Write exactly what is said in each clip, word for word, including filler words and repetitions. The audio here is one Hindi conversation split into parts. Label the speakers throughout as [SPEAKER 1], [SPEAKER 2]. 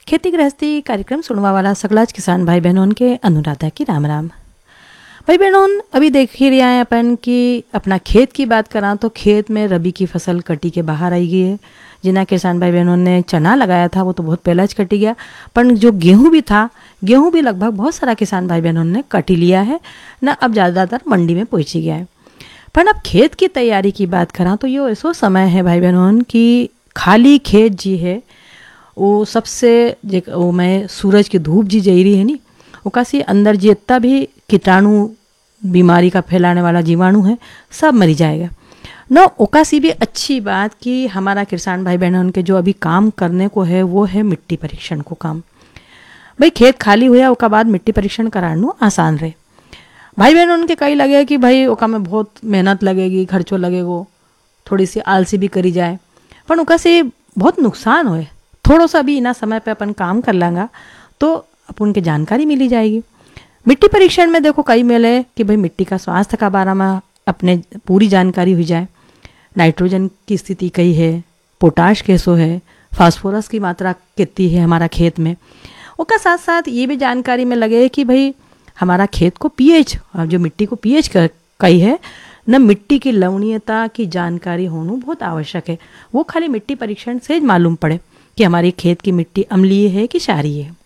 [SPEAKER 1] खेती गृहस्थी कार्यक्रम सुनवा वाला सगलाज किसान भाई बहनों के अनुराधा की राम राम। भाई बहनों, अभी देख ही रहे हैं अपन कि अपना खेत की बात करा तो खेत में रबी की फसल कटी के बाहर आई गई है। जिन्हें किसान भाई बहनों ने चना लगाया था वो तो बहुत पहले ज कटी गया, पर जो गेहूं भी था, गेहूं भी लगभग बहुत सारा किसान भाई बहनों ने कटी लिया है ना, अब ज़्यादातर मंडी में पहुँच गया है। पर अब खेत की तैयारी की बात करा तो ये ऐसा समय है भाई बहनों कि खाली खेत जी है वो सबसे वो मैं सूरज की धूप जी जई रही है नी, वो कासी अंदर जितना भी कीटाणु बीमारी का फैलाने वाला जीवाणु है सब मरी जाएगा न। ओकासी भी अच्छी बात कि हमारा किसान भाई बहनों के जो अभी काम करने को है वो है मिट्टी परीक्षण को काम। भाई खेत खाली हुआ उसका बाद मिट्टी परीक्षण कराना आसान रहे। भाई बहनों उनके कई लगे कि भाई ओका में बहुत मेहनत लगेगी, खर्चो लगेगो, थोड़ी सी आलसी भी करी जाए, पर ओका से बहुत नुकसान होए। थोड़ा सा भी इना समय पे अपन काम कर लेंगा तो अपन के जानकारी मिली जाएगी। मिट्टी परीक्षण में देखो कई मेले कि भाई मिट्टी का स्वास्थ्य का बारे में अपने पूरी जानकारी हुई जाए। नाइट्रोजन की स्थिति कई है, पोटाश कैसो है, फास्फोरस की मात्रा कितनी है हमारा खेत में। उसका साथ साथ ये भी जानकारी में लगे कि भाई हमारा खेत को पीएच, जो मिट्टी को पीएच कई है न, मिट्टी की लवणीयता की जानकारी होना बहुत आवश्यक है। वो खाली मिट्टी परीक्षण से ही मालूम पड़े कि हमारी खेत की मिट्टी अम्लीय है कि क्षारीय है।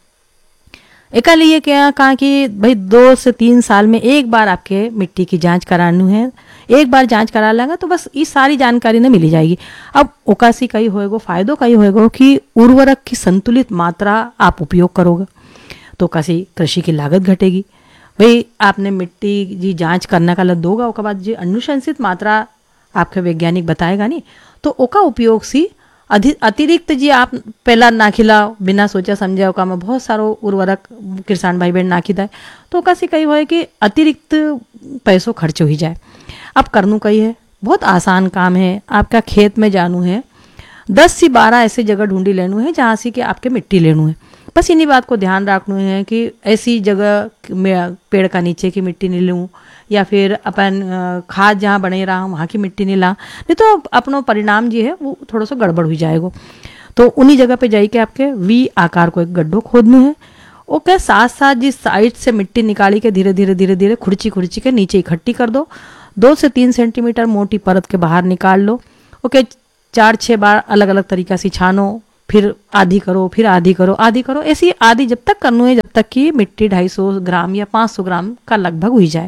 [SPEAKER 1] एक लिए क्या कहा कि भाई दो से तीन साल में एक बार आपके मिट्टी की जांच करानी है। एक बार जांच करा लेंगे तो बस ये सारी जानकारी न मिली जाएगी। अब ओकासी कई होएगो, फायदो कई होएगो कि उर्वरक की संतुलित मात्रा आप उपयोग करोगे तो ओकासी कृषि की लागत घटेगी। भाई आपने मिट्टी जी जांच करने का लग दोगा, उसके बाद जी अनुशंसित मात्रा आपके वैज्ञानिक बताएगा नहीं तो ओका उपयोग सी अतिरिक्त जी आप पहला नाखिला बिना सोचा समझा का में बहुत सारो उर्वरक किसान भाई बहन नाखी दाए तो कैसे कही हुआ है कि अतिरिक्त पैसों खर्च हो ही जाए। अब करनू कही है, बहुत आसान काम है। आपका खेत में जानू है, दस से बारह ऐसे जगह ढूंढी लेनू है जहाँ से कि आपके मिट्टी लेनू है। बस इन्हीं बात को ध्यान रखना है कि ऐसी जगह में पेड़ का नीचे की मिट्टी नहीं लूँ या फिर अपन खाद जहाँ बने रहा वहाँ की मिट्टी नहीं ला, नहीं तो अपनो परिणाम जी है वो थोड़ा सा गड़बड़ हो जाएगा। तो उन्हीं जगह पे जाई के आपके वी आकार को एक गड्ढो खोदना है। ओके साथ साथ जिस साइड से मिट्टी निकाली के धीरे धीरे धीरे धीरे खुर्ची खुर्ची के नीचे इकट्ठी कर दो। दो से तीन सेंटीमीटर मोटी परत के बाहर निकाल लो। ओके चार छः बार अलग अलग तरीका से छानो, फिर आधी करो, फिर आधी करो, आधी करो, ऐसी आधी जब तक करना है जब तक कि मिट्टी ढाई सौ ग्राम या पाँच सौ ग्राम का लगभग हुई जाए।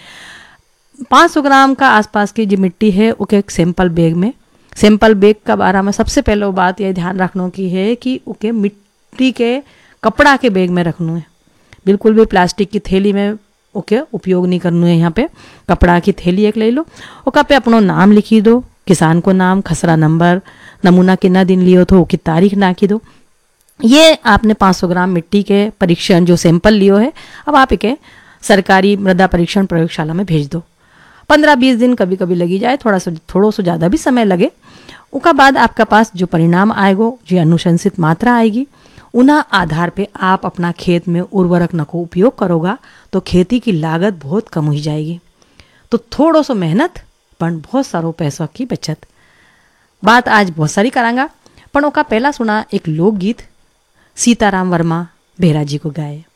[SPEAKER 1] पाँच सौ ग्राम का आसपास की जो मिट्टी है ओके एक सैंपल बैग में, सैंपल बैग का बारे में सबसे पहले वो बात ये ध्यान रखने की है कि ओके मिट्टी के कपड़ा के बैग में रखना है। बिल्कुल भी प्लास्टिक की थैली में ओके उपयोग नहीं करना है। यहाँ पे कपड़ा की थैली एक ले लो, ओका पे अपनो नाम लिखी दो, किसान को नाम, खसरा नंबर, नमूना कितना दिन लियो तो की तारीख नाखी दो। ये आपने पाँच सौ ग्राम मिट्टी के परीक्षण जो सैंपल लियो है अब आप इके सरकारी मृदा परीक्षण प्रयोगशाला में भेज दो। पंद्रह बीस दिन कभी कभी लगी जाए, थोड़ा सा थोड़ा सा ज़्यादा भी समय लगे। उसका बाद आपका पास जो परिणाम आएगो, जो अनुशंसित मात्रा आएगी, उन्हें आधार पे आप अपना खेत में उर्वरक न को उपयोग करोगा तो खेती की लागत बहुत कम हो जाएगी। तो थोड़ा सा मेहनत पर बहुत सारो पैसों की बचत। बात आज बहुत सारी करांगा, पर ओका पहला सुना एक लोकगीत सीताराम वर्मा बेहरा जी को गाए।